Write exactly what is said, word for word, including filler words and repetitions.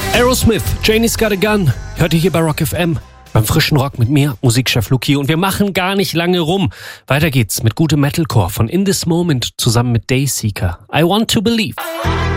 Aerosmith, Janie's Got a Gun, hört ihr hier bei Rock F M. Beim frischen Rock mit mir, Musikchef Luki, und wir machen gar nicht lange rum. Weiter geht's mit gutem Metalcore von In This Moment zusammen mit Dayseeker. I Want to Believe.